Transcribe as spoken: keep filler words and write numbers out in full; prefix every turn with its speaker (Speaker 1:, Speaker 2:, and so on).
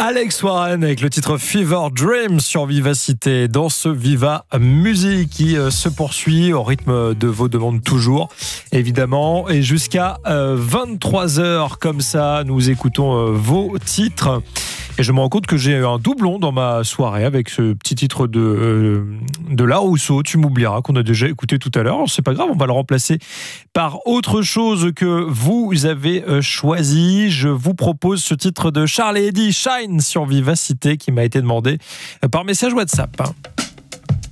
Speaker 1: Alex Warren avec le titre Fever Dream sur Vivacité dans ce Viva Musique qui euh, se poursuit au rythme de vos demandes toujours évidemment, et jusqu'à euh, vingt-trois heures comme ça nous écoutons euh, vos titres. Et je me rends compte que j'ai un doublon dans ma soirée avec ce petit titre de, euh, de La Rousseau, Tu m'oublieras, qu'on a déjà écouté tout à l'heure. C'est pas grave, on va le remplacer par autre chose que vous avez choisi. Je vous propose ce titre de Charles et Eddie, Shine sur Vivacité, qui m'a été demandé par message WhatsApp.